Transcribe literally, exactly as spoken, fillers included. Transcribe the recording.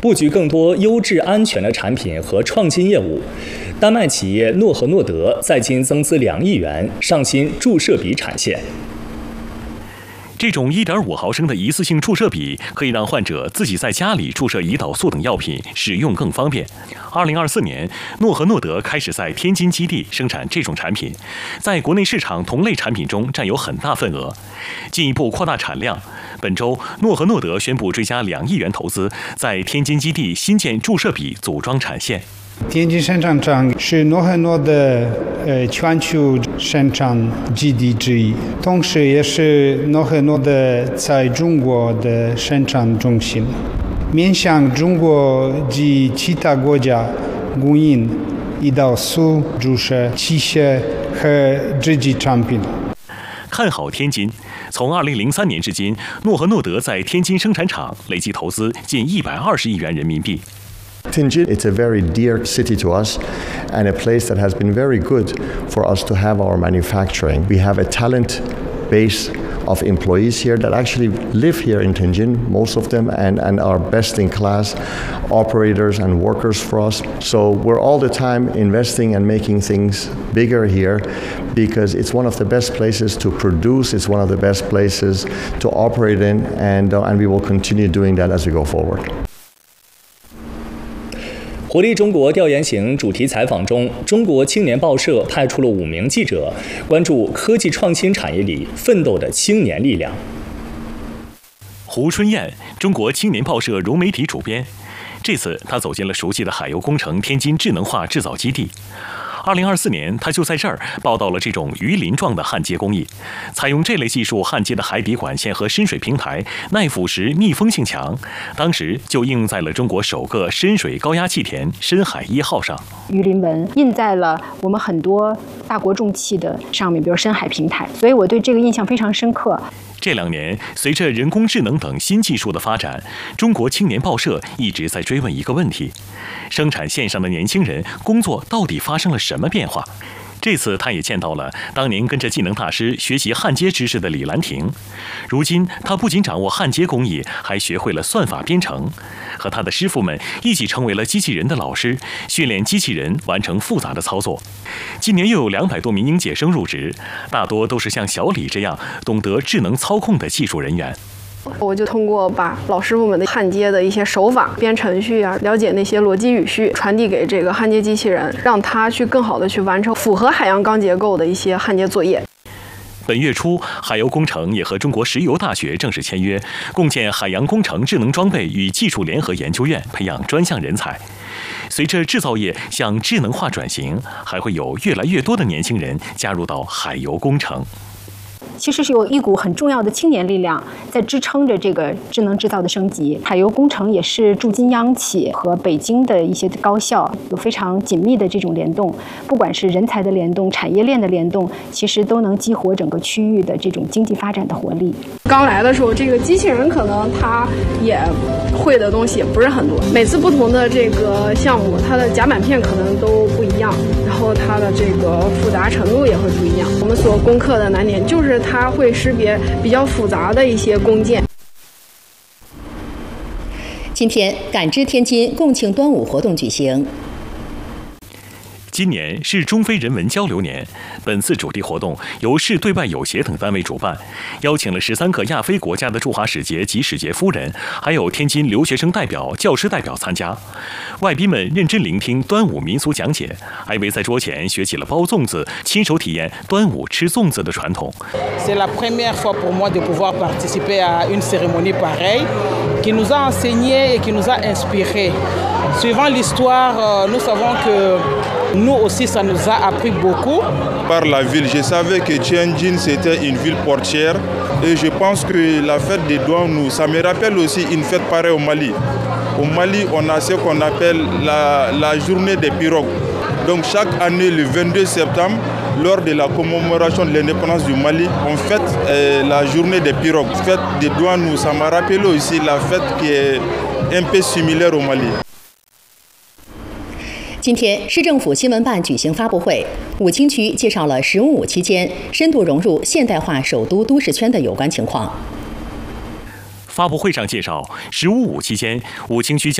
布局更多优质安全的产品和创新业务。丹麦企业诺和诺德在京增资两亿元，上新注射笔产线。 这种 一点五毫升的一次性注射笔可以让患者自己在家里注射胰岛素等药品，使用更方便。二零二四年，诺和诺德开始在天津基地生产这种产品，在国内市场同类产品中占有很大份额。进一步扩大产量，本周诺和诺德宣布追加两亿元投资，在天津基地新建注射笔组装产线。 天津生产厂是诺和诺的呃全球生产基地之一，同时也是诺和诺的在中国的生产中心，面向中国及其他国家供应胰岛素注射器械和制剂产品。 看好天津。从二零零三年至今，诺和诺德在天津生产厂累计投资近一百二十亿元人民币。 Tianjin, it's a very dear city to us and a place that has been very good for us to have our manufacturing. We have a talent base of employees here that actually live here in Tianjin, most of them, and, and are best-in-class operators and workers for us. So we're all the time investing and making things bigger here because it's one of the best places to produce, it's one of the best places to operate in, and, uh, and we will continue doing that as we go forward. 活力中国调研型主题采访中，中国青年报社派出了五名记者，关注科技创新产业里奋斗的青年力量。 胡春燕，中国青年报社融媒体主编，这次他走进了熟悉的海油工程天津智能化制造基地。二零二四年，他就在这儿报道了这种鱼鳞状的焊接工艺。采用这类技术焊接的海底管线和深水平台，耐腐蚀、密封性强。当时就应用在了中国首个深水高压气田深海一号上。 鱼鳞纹印在了我们很多大国重器的上面，比如深海平台，所以我对这个印象非常深刻。 这两年，随着人工智能等新技术的发展，中国青年报社一直在追问一个问题：生产线上的年轻人工作到底发生了什么变化？这次他也见到了当年跟着技能大师学习焊接知识的李兰婷。如今，他不仅掌握焊接工艺，还学会了算法编程，和他的师傅们一起成为了机器人的老师，训练机器人完成复杂的操作。今年又有两百多名应届生入职，大多都是像小李这样懂得智能操控的技术人员。 我就通过把老师傅们的焊接的一些手法、编程序啊，了解那些逻辑语序，传递给这个焊接机器人，让它去更好的去完成符合海洋钢结构的一些焊接作业。 本月初，海油工程也和中国石油大学正式签约，共建海洋工程智能装备与技术联合研究院，培养专项人才。随着制造业向智能化转型，还会有越来越多的年轻人加入到海油工程。 其实是有一股很重要的青年力量在支撑着这个智能制造的升级。海油工程也是驻京央企和北京的一些高校有非常紧密的这种联动，不管是人才的联动、产业链的联动，其实都能激活整个区域的这种经济发展的活力。 刚来的时候，这个机器人可能它也会的东西也不是很多，每次不同的这个项目，它的夹板片可能都不一样，然后它的这个复杂程度也会不一样。我们所攻克的难点就是它会识别比较复杂的一些工件。 今天，感知天津共庆端午活动举行。 今年是中非人文交流年，本次主题活动由市对外友协等单位主办，邀请了十三个亚非国家的驻华使节及使节夫人，还有天津留学生代表、教师代表参加。外宾们认真聆听端午民俗讲解，还围在桌前学起了包粽子，亲手体验端午吃粽子的传统。 C'est la première fois pour moi de pouvoir participer à une cérémonie pareille, qui nous a enseigné et qui nous a inspiré. Suivant l'histoire, nous savons que nous aussi, ça nous a appris beaucoup. Par la ville, je savais que Tianjin, c'était une ville portière. Et je pense que la fête des douanes, ça me rappelle aussi une fête pareille au Mali. Au Mali, on a ce qu'on appelle la, la journée des pirogues. Donc chaque année, le vingt-deux septembre, lors de la commémoration de l'indépendance du Mali, on fête euh, la journée des pirogues. La fête des douanes, ça m'a rappelé aussi la fête qui est un peu similaire au Mali. 今天，市政府新闻办举行发布会，武清区介绍了“十五五”期间深度融入现代化首都都市圈的有关情况。 发布会上介绍，“十五五”期间，武清区将